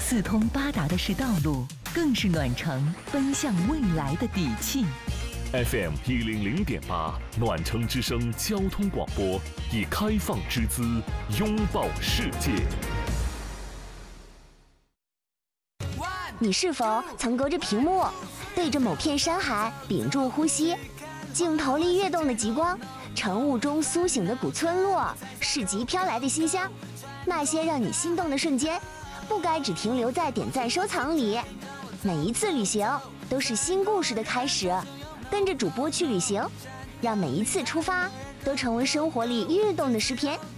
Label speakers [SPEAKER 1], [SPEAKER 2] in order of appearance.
[SPEAKER 1] 四通八达的是道路，更是暖城奔向未来的底气。
[SPEAKER 2] FM 100.8暖城之声交通广播，以开放之姿拥抱世界。
[SPEAKER 3] 你是否曾隔着屏幕，对着某片山海屏住呼吸？镜头里跃动的极光，晨雾中苏醒的古村落，市集飘来的馨香，那些让你心动的瞬间，不该只停留在点赞收藏里。每一次旅行都是新故事的开始，跟着主播去旅行，让每一次出发都成为生活里跃动的诗篇。